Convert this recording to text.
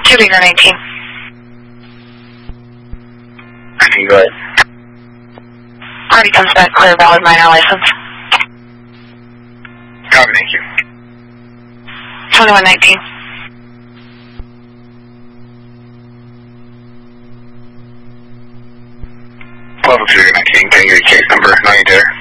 Beaver 19. 19, go ahead. Party comes back clear, valid minor license. Copy, thank you. 2119. Level 019, can you get case number 90 there?